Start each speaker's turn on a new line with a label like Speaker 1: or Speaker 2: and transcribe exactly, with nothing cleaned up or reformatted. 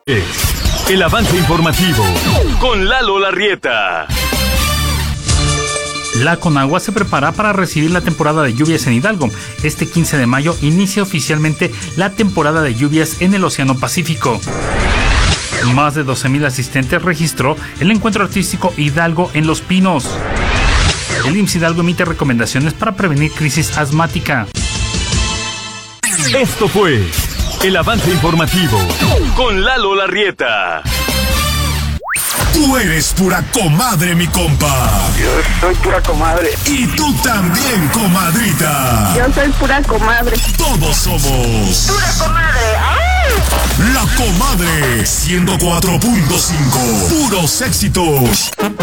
Speaker 1: El avance informativo con Lalo Larrieta.
Speaker 2: La Conagua se prepara para recibir la temporada de lluvias en Hidalgo. Este quince de mayo inicia oficialmente la temporada de lluvias en el Océano Pacífico. Más de doce mil asistentes registró el encuentro artístico Hidalgo en Los Pinos. El I M S S Hidalgo emite recomendaciones para prevenir crisis asmática.
Speaker 1: Esto fue el avance informativo con Lalo Larrieta.
Speaker 3: Tú eres pura comadre, mi compa.
Speaker 4: Yo soy pura comadre.
Speaker 3: Y tú también, comadrita.
Speaker 5: Yo soy pura comadre.
Speaker 3: Todos somos
Speaker 5: pura comadre. ¡Ay!
Speaker 3: La Comadre ciento cuatro punto cinco. Puros éxitos.